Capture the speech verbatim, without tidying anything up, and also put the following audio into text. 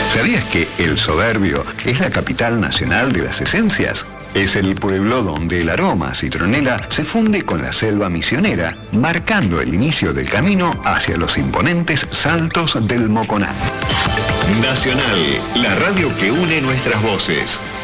¿Sabías que El Soberbio es la capital nacional de las esencias? Es el pueblo donde el aroma citronela se funde con la selva misionera, marcando el inicio del camino hacia los imponentes saltos del Moconá. Nacional, la radio que une nuestras voces.